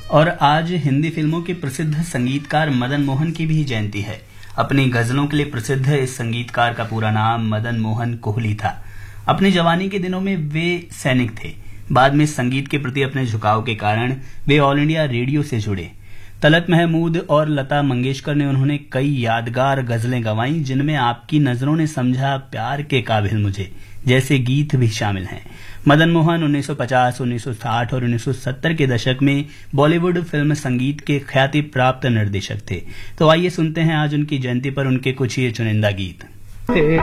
और आज हिंदी फिल्मों के प्रसिद्ध संगीतकार मदन मोहन की भी जयंती है। अपनी गजलों के लिए प्रसिद्ध इस संगीतकार का पूरा नाम मदन मोहन कोहली था। अपनी जवानी के दिनों में वे सैनिक थे। बाद में संगीत के प्रति अपने झुकाव के कारण वे ऑल इंडिया रेडियो से जुड़े। तलत महमूद और लता मंगेशकर ने उन्होंने कई यादगार गजलें गवाईं, जिनमें आपकी नजरों ने समझा प्यार के काबिल मुझे जैसे गीत भी शामिल हैं। मदन मोहन 1950, 1960 और 1970 के दशक में बॉलीवुड फिल्म संगीत के ख्याति प्राप्त निर्देशक थे। तो आइए सुनते हैं आज उनकी जयंती पर उनके कुछ ये चुनिंदा गीत।